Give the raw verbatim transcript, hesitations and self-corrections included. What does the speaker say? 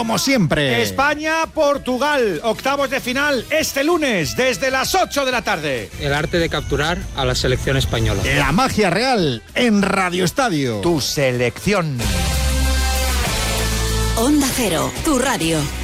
Como siempre. España-Portugal, octavos de final, este lunes, desde las ocho de la tarde. El arte de capturar a la selección española. La magia real en Radio Estadio. Tu selección. Onda Cero, tu radio.